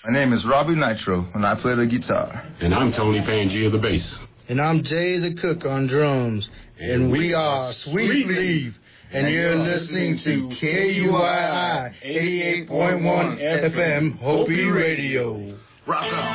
My name is Robbie Nitro, and I play the guitar. And I'm Tony Pangia, the bass. And I'm Jay the Cook on drums. And we are Sweet Leaf. And you're listening to KUII 88.1 FM Hopi Radio. Rock on.